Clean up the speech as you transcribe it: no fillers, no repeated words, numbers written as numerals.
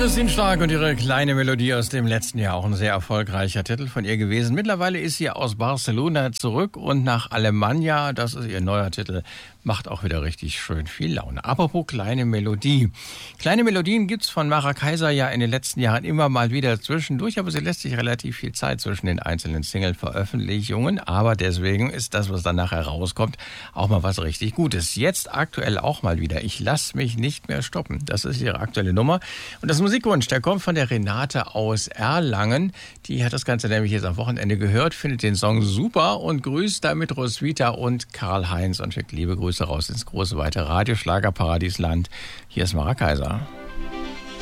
Christine Stark und ihre kleine Melodie aus dem letzten Jahr, auch ein sehr erfolgreicher Titel von ihr gewesen. Mittlerweile ist sie aus Barcelona zurück und nach Alemannia, das ist ihr neuer Titel, macht auch wieder richtig schön viel Laune. Apropos kleine Melodie. Kleine Melodien gibt's von Mara Kaiser ja in den letzten Jahren immer mal wieder zwischendurch, aber sie lässt sich relativ viel Zeit zwischen den einzelnen Single-Veröffentlichungen. Aber deswegen ist das, was dann nachher rauskommt, auch mal was richtig Gutes. Jetzt aktuell auch mal wieder. Ich lass mich nicht mehr stoppen. Das ist ihre aktuelle Nummer. Und das Musikwunsch, der kommt von der Renate aus Erlangen. Die hat das Ganze nämlich jetzt am Wochenende gehört, findet den Song super und grüßt damit Roswitha und Karl-Heinz und schickt liebe Grüße raus ins große, weite Radioschlagerparadiesland. Hier ist Mara Kaiser.